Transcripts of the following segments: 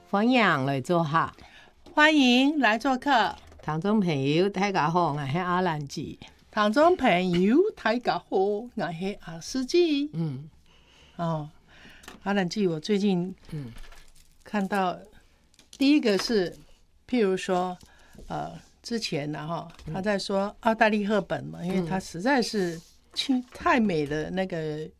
欢迎来做客， 欢迎来做客。 听众朋友大家好，我是阿兰姐。 听众朋友大家好，我是阿司机。阿兰姐，我最近看到第一个是，譬如说之前他在说奥黛丽·赫本嘛，因为他实在是太美的那个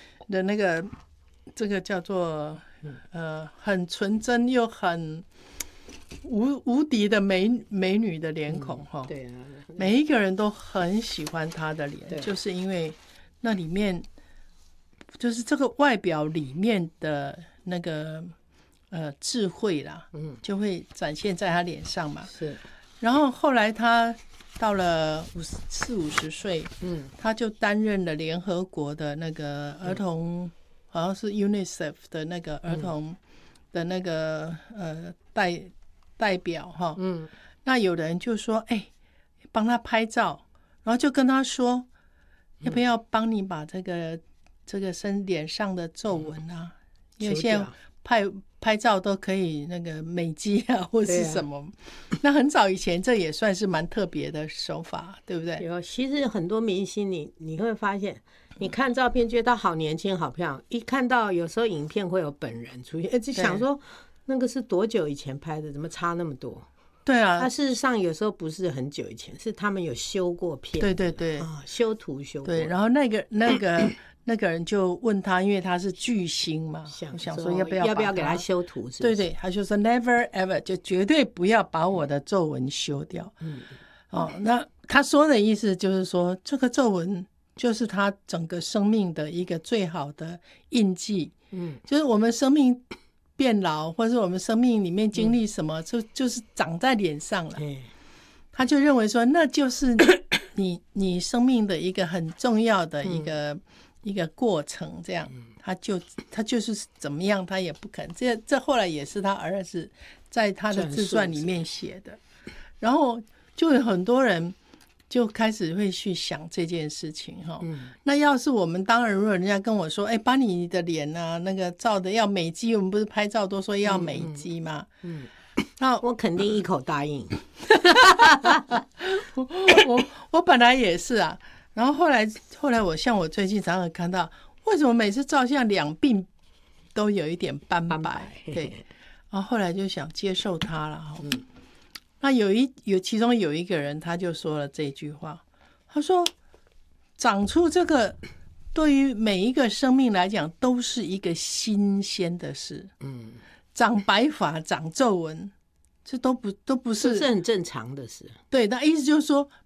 这个叫做很纯真又很无敌的美女的脸孔哈。 对啊， 每一个人都很喜欢她的脸，就是因为那里面就是这个外表里面的那个智慧啦，就会展现在她脸上嘛。 是。 然后后来她到了40-50岁，她就担任了联合国的那个儿童，好像是 UNICEF 的那个儿童的那个代表哈。那有人就说，帮她拍照，然后就跟她说，要不要帮你把这个脸上的皱纹啊，因为现在拍照都可以那个美肌啊，或是什么。那很早以前这也算是蛮特别的手法，对不对？ 有，其实很多明星你会发现，你看照片觉得他好年轻好漂亮，一看到有时候影片会有本人出现，就想说那个是多久以前拍的，怎么差那么多？ 对啊， 他事实上有时候不是很久以前，是他们有修过片。 对对对， 修图修过。对， 然后那个人就问他，因为他是巨星嘛，想说要不要给他修图是不是？ 对对，他就说 never ever， 就绝对不要把我的皱纹修掉。那他说的意思就是说，这个皱纹就是他整个生命的一个最好的印记。就是我们生命变老，或是我们生命里面经历什么，就是长在脸上了。他就认为说，那就是你生命的一个很重要的一个过程，这样。他就是怎么样，他也不肯。这后来也是他儿子在他的自传里面写的。然后就有很多人就开始会去想这件事情哈。那要是我们当然，如果人家跟我说，把你的脸啊那个照的要美肌，我们不是拍照都说要美肌吗？ 那我肯定一口答应。 我本来也是啊，然后后来我最近常常看到，为什么每次照相两鬓都有一点斑白？对，然后后来就想接受它了。那其中有一个人他就说了这句话，他说长出这个对于每一个生命来讲都是一个新鲜的事。长白发长皱纹这都不是很正常的事。 对，那意思就是说